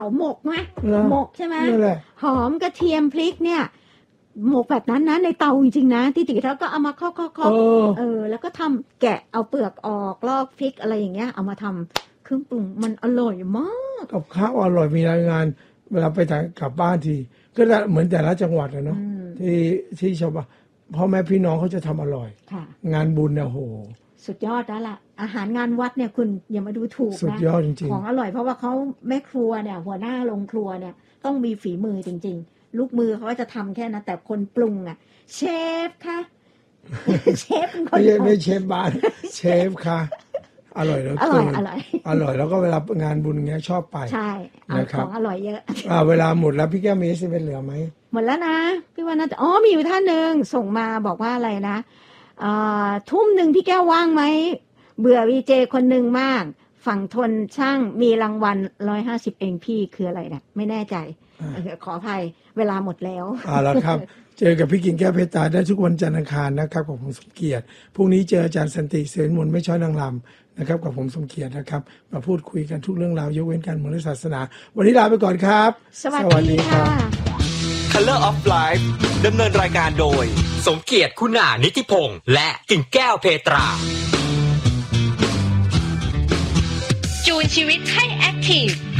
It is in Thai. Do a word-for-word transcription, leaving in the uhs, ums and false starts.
เอาหมกไหมหมกใช่ไหมหอมกระเทียมพริกเนี่ยหมกแบบนั้นนะในเตาจริงๆนะที่ติแล้วก็เอามาเคาะๆเออแล้วก็ทำแกะเอาเปลือกออกลอกพริกอะไรอย่างเงี้ยเอามาทำเครื่องปรุงมันอร่อยมากกับข้าวอร่อยมีรายงานเวลาไปกลับบ้านทีก็เหมือนแต่ละจังหวัดนะเนาะที่ที่ชาวบ้านพ่อแม่พี่น้องเขาจะทำอร่อยงานบุญเนี่ยโหสุดยอดแล้วล่ะอาหารงานวัดเนี่ยคุณอย่ามาดูถูกนะสุดยอดจริงๆของอร่อยเพราะว่าเขาแม่ครัวเนี่ยหัวหน้าโรงครัวเนี่ยต้องมีฝีมือจริงๆลูกมือเขาก็จะทำแค่นั้นแต่คนปรุงอ่ะเชฟค่ะเชฟเป็นคนไม่ไม่เชฟบ้านเชฟค่ะอร่อยแล้วอร่อยอร่อยอร่อยแล้วก็เวลางานบุญเงี้ยชอบไปใช่ของอร่อยเยอะอ่าเวลาหมดแล้วพี่แก้วมีเอสเอ็มเอสเหลือไหมหมดแล้วนะพี่ว่าน่าจะอ๋อมีอยู่ท่านหนึ่งส่งมาบอกว่าอะไรนะทุ่มหนึ่งพี่แก้วว่างไหมเบื่อวีเจคนหนึ่งมากฝั่งทนช่างมีรางวัลร้อยห้าสิบเองพี่คืออะไรนะไม่แน่ใจขออภัยเวลาหมดแล้วอ่าแล้วครับเจอกับพี่กิ่งแก้วเพชรตาได้ทุกวันจันทร์อังคารนะครับกับผมสมเกียรติพรุ่งนี้เจออาจารย์สันติเสนมนไม่ช้อยนางรำนะครับกับผมสมเกียรตินะครับมาพูดคุยกันทุกเรื่องราวยกเว้นการเมืองและศาสนาวันนี้ลาไปก่อนครับสวัสดีค่ะ Color of Life ดำเนินรายการโดยสมเกียรติคุณานิติพงษ์และกิ่งแก้วเพตราจูนชีวิตให้แอคทีฟ